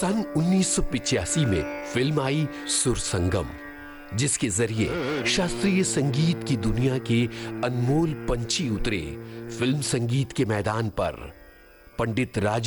सन 1985 में फिल्म आई सुरसंगम, जिसके जरिए शास्त्रीय संगीत की दुनिया के अनमोल पंछी उतरे फिल्म संगीत के मैदान पर। पंडित राज